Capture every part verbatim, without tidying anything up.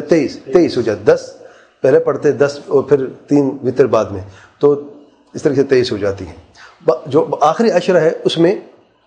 تیئیس تیئیس ہو جاتے، دس پہلے پڑھتے دس اور پھر تین وطر بعد میں، تو اس طرح سے تیئیس ہو جاتی ہیں۔ جو آخری عشرہ ہے اس میں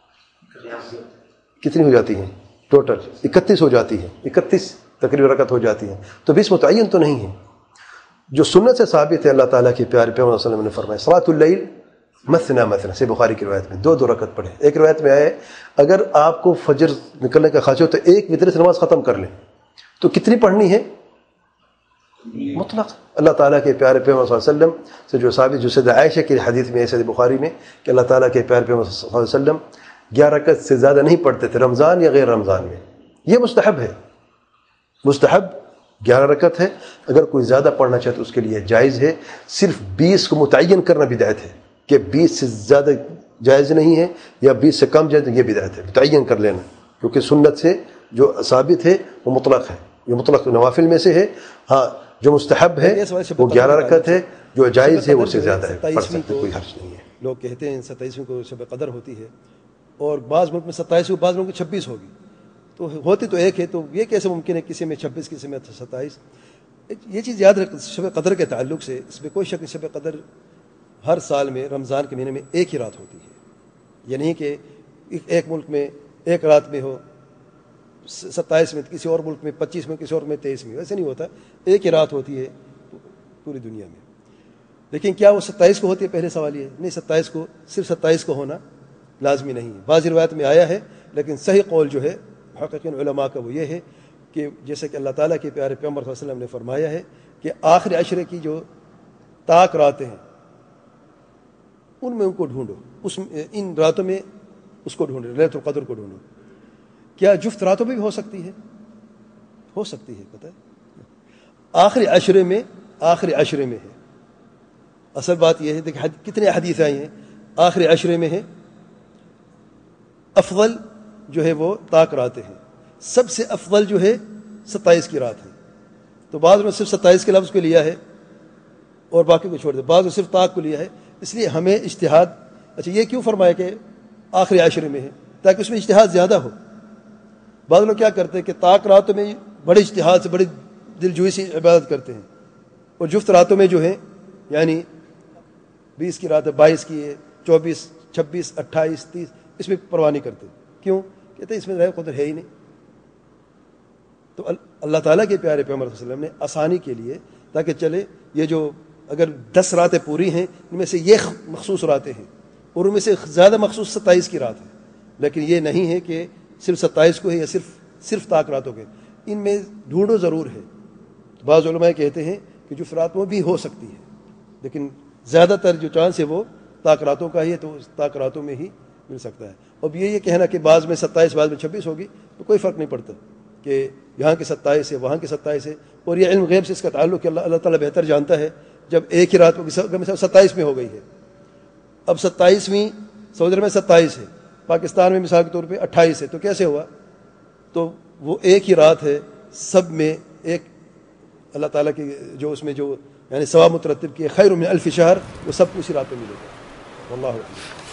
کتنی ہو جاتی ہیں ٹوٹل؟ اکتیس ہو جاتی ہے، اکتیس تقریباً رکعت ہو جاتی ہیں، تو بیس متعین تو نہیں ہے۔ جو سنت سے ثابت ہے، اللہ تعالیٰ کے پیارے پیغمبر صلی اللہ علیہ وسلم نے فرمایا صلاۃ اللیل مثنی مثنی، سے بخاری کی روایت میں دو دو رکعت پڑھیں۔ ایک روایت میں آئے اگر آپ کو فجر نکلنے کا خواہش ہو تو ایک وتر سے نماز ختم کر لیں، تو کتنی پڑھنی ہے؟ مطلق۔ اللہ تعالیٰ کے پیارے پیغمبر صلی اللہ علیہ وسلم سے جو ثابت، جو سیدہ عائشہ کی حدیث میں ہے صحیح بخاری میں، کہ اللہ تعالیٰ کے پیارے پیغمبر صلی اللہ علیہ وسلم گیارہ رکعت سے زیادہ نہیں پڑھتے تھے رمضان یا غیر رمضان میں۔ یہ مستحب ہے، مستحب گیارہ رکعت ہے، اگر کوئی زیادہ پڑھنا چاہے تو اس کے لیے جائز ہے۔ صرف بیس کو متعین کرنا بدعت ہے، کہ بیس سے زیادہ جائز نہیں ہے یا بیس سے کم جائز، یہ بدعت ہے متعین کر لینا، کیونکہ سنت سے جو ثابت ہے وہ مطلق ہے، یہ مطلق نوافل میں سے ہے۔ ہاں جو مستحب ہے وہ گیارہ رکعت ہے، جو جائز ہے وہ سے زیادہ ہے، پڑھ سکتے، کوئی حرج نہیں ہے۔ لوگ کہتے ہیں ستائیسویں کو شب قدر ہوتی ہے، اور بعض ملک میں ستائیس، بعض ملک میں چھبیس ہوگی، تو ہوتی تو ایک ہے، تو یہ کیسے ممکن ہے کسی میں چھبیس کسی میں ستائیس؟ یہ چیز یاد رکھ شب قدر کے تعلق سے، اس میں کوئی شک نہیں، شب قدر ہر سال میں رمضان کے مہینے میں ایک ہی رات ہوتی ہے، یہ نہیں کہ ایک ملک میں ایک رات میں ہو ستائیس میں، کسی اور ملک میں پچیس میں، کسی اور میں تیئیس میں، ایسے نہیں ہوتا، ایک ہی رات ہوتی ہے پوری دنیا میں۔ لیکن کیا وہ ستائیس کو ہوتی ہے؟ پہلے سوال یہ ہے، نہیں، ستائیس کو صرف ستائیس کو ہونا لازمی نہیں ہے، بعض روایت میں آیا ہے، لیکن صحیح قول جو ہے محققین علماء کا وہ یہ ہے کہ جیسے کہ اللہ تعالیٰ کے پیارے پیغمبر صلی اللہ علیہ وسلم نے فرمایا ہے کہ آخری عشرے کی جو طاق راتیں ہیں ان میں ان کو ڈھونڈو، اس ان راتوں میں اس کو ڈھونڈو، لیلۃ القدر کو ڈھونڈو۔ کیا جفت راتوں میں بھی ہو سکتی ہے؟ ہو سکتی ہے، پتہ ہے آخری عشرے میں، آخری عشرے میں ہے۔ اصل بات یہ ہے، دیکھیں کتنے حدیث آئی ہیں آخری عشرے میں ہے، افضل جو ہے وہ طاق راتیں ہیں، سب سے افضل جو ہے ستائیس کی رات ہے۔ تو بعض نے صرف ستائیس کے لفظ کو لیا ہے اور باقی کو چھوڑ دیا، بعض نے صرف طاق کو لیا ہے، اس لیے ہمیں اجتہاد، اچھا یہ کیوں فرمایا کہ آخری عشرے میں ہے؟ تاکہ اس میں اجتہاد زیادہ ہو۔ بعض لوگ کیا کرتے ہیں کہ طاق راتوں میں بڑے اجتہاد سے، بڑی دلجوئی سے عبادت کرتے ہیں، اور جفت راتوں میں جو ہے یعنی بیس کی رات ہے، بائیس کی ہے، چوبیس، چھبیس، اٹھائیس، تیس، اس میں پرواہ نہیں کرتے۔ کیوں؟ کہتے ہیں اس میں رہ قدر ہے ہی نہیں۔ تو اللہ تعالیٰ کے پیارے پیغمبر صلی اللہ علیہ وسلم نے آسانی کے لیے، تاکہ چلے یہ جو اگر دس راتیں پوری ہیں ان میں سے یہ مخصوص راتیں ہیں، اور ان میں سے زیادہ مخصوص ستائیس کی رات ہے، لیکن یہ نہیں ہے کہ صرف ستائیس کو ہے یا صرف صرف طاق راتوں کے، ان میں ڈھونڈو ضرور ہے۔ بعض علماء کہتے ہیں کہ جو رات میں بھی ہو سکتی ہے، لیکن زیادہ تر جو چانس ہے وہ طاق راتوں کا ہی ہے، تو طاق راتوں میں ہی مل سکتا ہے۔ اب یہ یہ کہنا کہ بعض میں ستائیس بعض میں چھبیس ہوگی، تو کوئی فرق نہیں پڑتا کہ یہاں کے ستائیس ہے وہاں کے ستائیس ہے، اور یہ علم غیب سے اس کا تعلق ہے، اللہ اللہ تعالیٰ بہتر جانتا ہے۔ جب ایک ہی رات کو مثلا ستائیس میں ہو گئی ہے، اب ستائیسویں سعودی عرب میں ستائیس ہے، پاکستان میں مثال کے طور پہ اٹھائیس ہے، تو کیسے ہوا؟ تو وہ ایک ہی رات ہے، سب میں ایک اللہ تعالیٰ کی جو اس میں جو یعنی ثواب مترتب کیے، خیر من الف شہر، وہ سب کو اسی رات میں ملے گا۔ واللہ اعلم۔